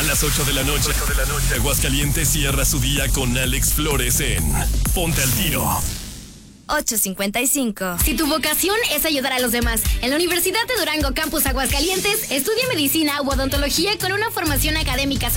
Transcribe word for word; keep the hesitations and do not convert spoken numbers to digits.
las ocho de la noche, Aguascalientes cierra su día con Alex Flores en Ponte al Tiro. ocho cincuenta y cinco. Si tu vocación es ayudar a los demás, en la Universidad de Durango Campus Aguascalientes, estudia medicina u odontología con una formación académica